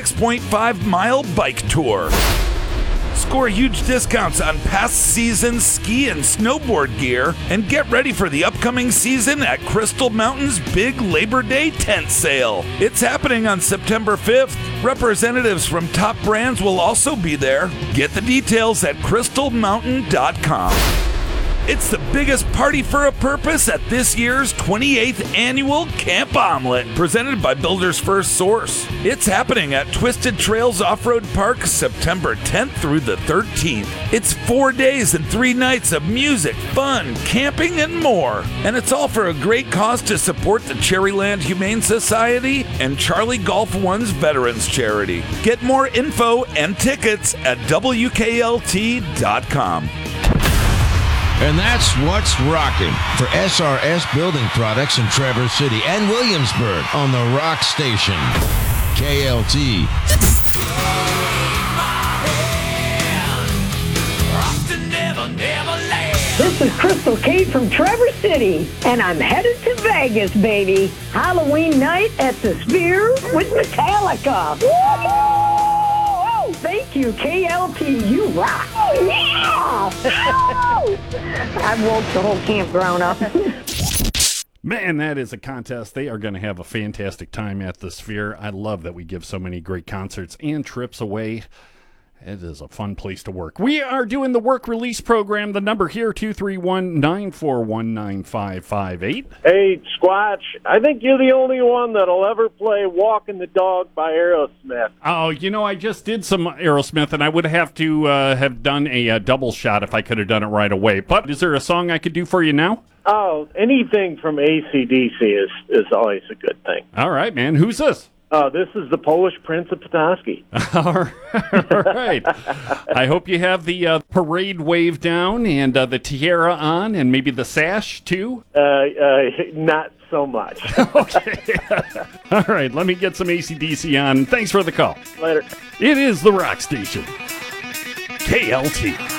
6.5-mile bike tour. Score huge discounts on past season ski and snowboard gear and get ready for the upcoming season at Crystal Mountain's big Labor Day tent sale. It's happening on September 5th. Representatives from top brands will also be there. Get the details at crystalmountain.com. It's the biggest party for a purpose at this year's 28th annual Camp Omelet, presented by Builder's First Source. It's happening at Twisted Trails Off-Road Park September 10th through the 13th. It's 4 days and 3 nights of music, fun, camping, and more. And it's all for a great cause to support the Cherryland Humane Society and Charlie Golf One's Veterans Charity. Get more info and tickets at WKLT.com. And that's what's rocking for SRS Building Products in Traverse City and Williamsburg on the Rock Station. KLT. This is Crystal Kate from Traverse City, and I'm headed to Vegas, baby. Halloween night at the Sphere with Metallica. Woo-hoo! Thank you, KLT. You rock. Oh, yeah! I woke the whole campground up. Man, that is a contest. They are going to have a fantastic time at the Sphere. I love that we give so many great concerts and trips away. It is a fun place to work. We are doing the work release program. The number here, 231-941-9558. Hey, Squatch, I think you're the only one that'll ever play Walking the Dog by Aerosmith. Oh, you know, I just did some Aerosmith, and I would have to have done a double shot if I could have done it right away. But is there a song I could do for you now? Oh, anything from AC/DC is always a good thing. All right, man. Who's this? This is the Polish Prince of Petoskey. All right. I hope you have the parade wave down and the tiara on and maybe the sash, too. Not so much. Okay. All right. Let me get some AC/DC on. Thanks for the call. Later. It is the Rock Station. KLT.